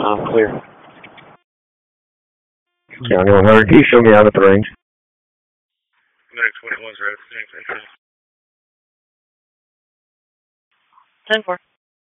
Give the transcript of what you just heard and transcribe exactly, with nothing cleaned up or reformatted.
I'm clear. County one hundred, can you show me out at the range? Medic twenty-one's road. ten four.